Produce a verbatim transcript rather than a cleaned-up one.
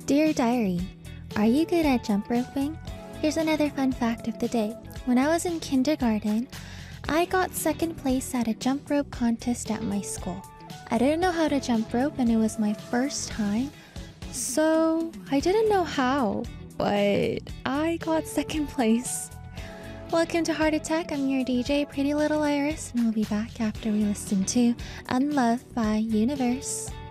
Dear Diary, are you good at jump roping? Here's another fun fact of the day. When I was in kindergarten, I got second place at a jump rope contest at my school. I didn't know how to jump rope and it was my first time, so I didn't know how, but I got second place. Welcome to Heart Attack. I'm your D J, Pretty Little Iris, and we'll be back after we listen to Unloved by Universe.